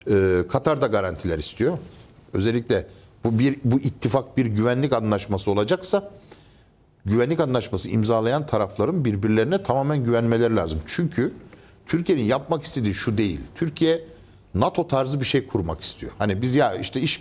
Katar da garantiler istiyor. Özellikle bu ittifak bir güvenlik anlaşması olacaksa güvenlik anlaşması imzalayan tarafların birbirlerine tamamen güvenmeleri lazım. Çünkü Türkiye'nin yapmak istediği şu değil. Türkiye NATO tarzı bir şey kurmak istiyor. Hani biz ya işte iş